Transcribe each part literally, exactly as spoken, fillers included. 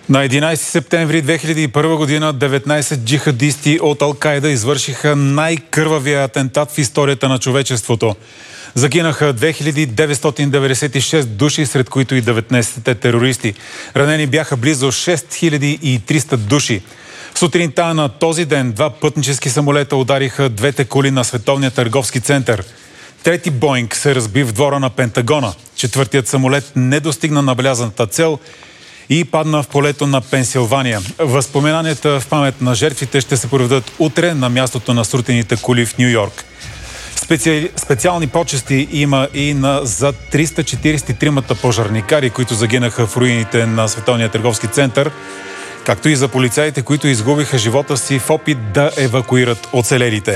На единайсети септември две хиляди и първа година деветнайсет джихадисти от Ал-Кайда извършиха най-кървавия атентат в историята на човечеството. Загинаха две хиляди деветстотин деветдесет и шест души, сред които и деветнайсет терористи. Ранени бяха близо шест хиляди и триста души. Сутринта на този ден два пътнически самолета удариха двете коли на Световния търговски център. Трети Боинг се разби в двора на Пентагона. Четвъртият самолет не достигна набелязаната цел и падна в полето на Пенсилвания. Възпоменанията в памет на жертвите ще се проведат утре на мястото на срутените коли в Ню Йорк. Специали... Специални почести има и на за триста четирийсет и тримата пожарникари, които загинаха в руините на Световния търговски център, както и за полицаите, които изгубиха живота си в опит да евакуират оцелелите.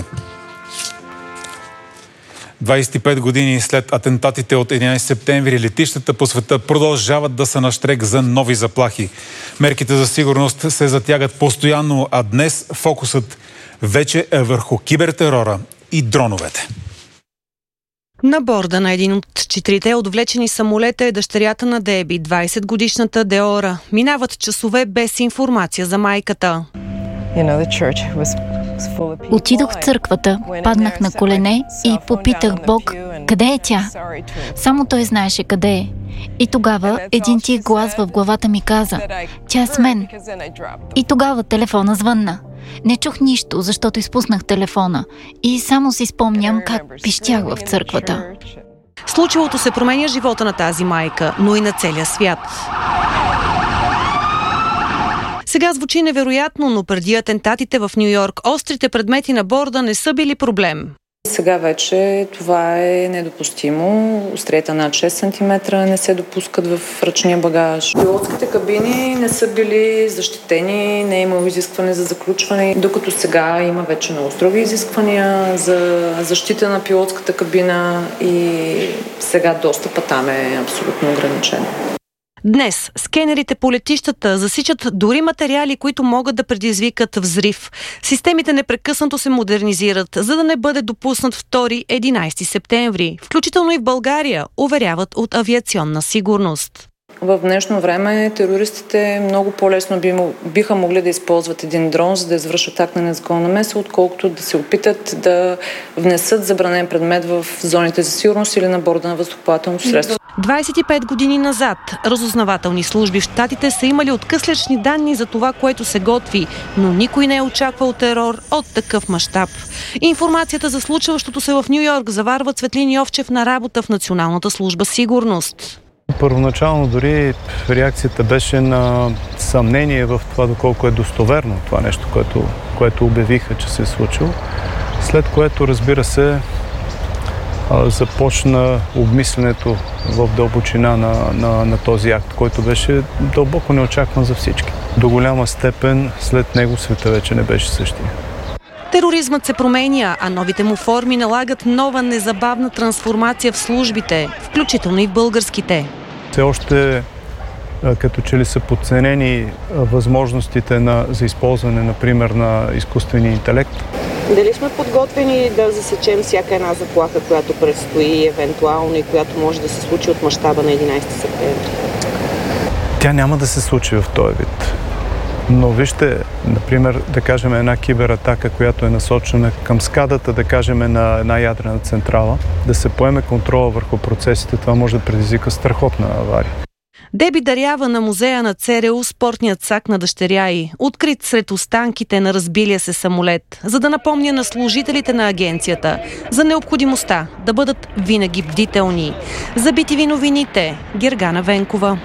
двайсет и пет години след атентатите от единайсети септември, летищата по света продължават да са на щрек за нови заплахи. Мерките за сигурност се затягат постоянно, а днес фокусът вече е върху кибертерора и дроновете. На борда на един от четирите отвлечени самолета е дъщерята на Деби, двайсетгодишната Деора. Минават часове без информация за майката. Отидох в църквата, паднах на колене и попитах Бог, къде е тя? Само той знаеше къде е. И тогава един тих глас в главата ми каза, тя е с мен. И тогава телефона звънна. Не чух нищо, защото изпуснах телефона. И само си спомням как пищях в църквата. Случилото се променя живота на тази майка, но и на целия свят. Сега звучи невероятно, но преди атентатите в Ню Йорк, острите предмети на борда не са били проблем. Сега вече това е недопустимо. Остриета над шест сантиметра не се допускат в ръчния багаж. Пилотските кабини не са били защитени, не е имало изискване за заключване, докато сега има вече много строги изисквания за защита на пилотската кабина и сега достъпът там е абсолютно ограничен. Днес скенерите по летищата засичат дори материали, които могат да предизвикат взрив. Системите непрекъснато се модернизират, за да не бъде допуснат втори единайсети септември, включително и в България, уверяват от авиационна сигурност. В днешно време терористите много по-лесно би, биха могли да използват един дрон, за да извършат акт на незаконна намеса, отколкото да се опитат да внесат забранен предмет в зоните за сигурност или на борда на въздухоплавателно средство. двайсет и пет години назад разузнавателни служби в щатите са имали откъслечни данни за това, което се готви, но никой не е очаквал терор от такъв мащаб. Информацията за случващото се в Ню Йорк заварва Цветлин Йовчев на работа в Националната служба сигурност. Първоначално дори реакцията беше на съмнение в това доколко е достоверно това нещо, което, което обявиха, че се е случило. След което, разбира се, започна обмисленето в дълбочина на, на, на този акт, който беше дълбоко неочакван за всички. До голяма степен след него света вече не беше същия. Тероризмът се променя, а новите му форми налагат нова незабавна трансформация в службите, включително и в българските. Все още като че ли са подценени възможностите на, за използване, например, на изкуствения интелект. Дали сме подготвени да засечем всяка една заплаха, която предстои евентуално и която може да се случи от мащаба на единайсети септември? Тя няма да се случи в този вид. Но вижте, например, да кажем една кибератака, която е насочена към скадата, да кажем на една ядрена централа, да се поеме контрола върху процесите, това може да предизвика страхотна авария. Деби дарява на музея на ЦРУ спортният сак на дъщеря й, открит сред останките на разбилия се самолет, за да напомня на служителите на агенцията за необходимостта да бъдат винаги бдителни. За би ти ви новините, Гергана Венкова.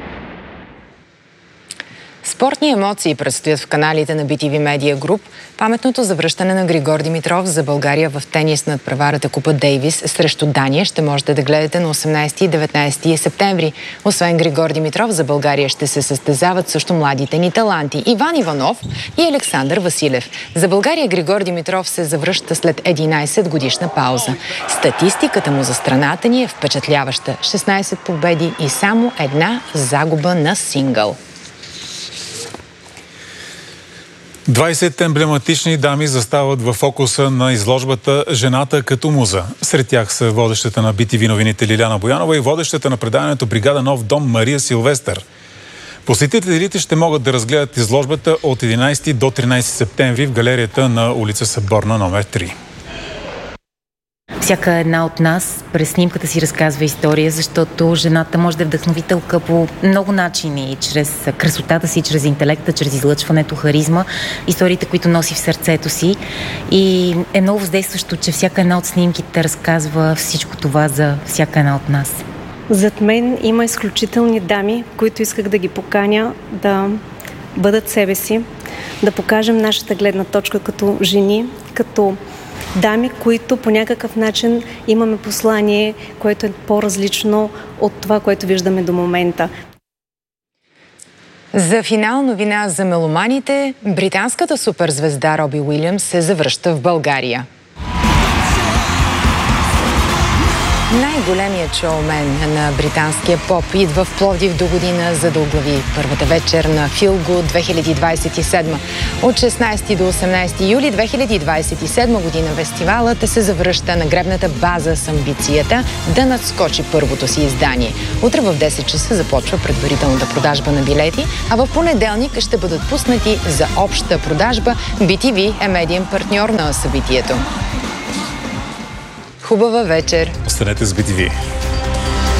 Спортни емоции предстоят в каналите на би ти ви Media Group. Паметното завръщане на Григор Димитров за България в тенис над преварата Купа Дейвис срещу Дания ще можете да гледате на осемнайсети и деветнайсети септември. Освен Григор Димитров, за България ще се състезават също младите ни таланти Иван Иванов и Александър Василев. За България Григор Димитров се завръща след единайсет годишна пауза. Статистиката му за страната ни е впечатляваща. шестнайсет победи и само една загуба на сингъл. двайсет емблематични дами застават във фокуса на изложбата "Жената като муза". Сред тях са водещата на би ти ви новините Лиляна Боянова и водещата на предаването "Бригада Нов дом" Мария Силвестър. Посетителите ще могат да разгледат изложбата от единайсети до тринайсети септември в галерията на улица Съборна номер три. Всяка една от нас през снимката си разказва история, защото жената може да е вдъхновителка по много начини, чрез красотата си, чрез интелекта, чрез излъчването, харизма, историите, които носи в сърцето си. И е много въздействащо, че всяка една от снимките разказва всичко това за всяка една от нас. Зад мен има изключителни дами, които исках да ги поканя да бъдат себе си, да покажем нашата гледна точка като жени, като дами, които по някакъв начин имаме послание, което е по-различно от това, което виждаме до момента. За финал новина за меломаните, британската суперзвезда Роби Уилямс се завръща в България. Най-големият шоумен на британския поп идва в Пловдив до година, за да оглави първата вечер на Feel Good две хиляди двайсет и седма. От шестнайсети до осемнайсети юли две хиляди двайсет и седма година фестивалът се завръща на гребната база с амбицията да надскочи първото си издание. Утре в десет часа започва предварителната продажба на билети, а в понеделник ще бъдат пуснати за обща продажба. Би ти ви е медиен партньор на събитието. Хубава вечер! Останете с Би Ти Ви.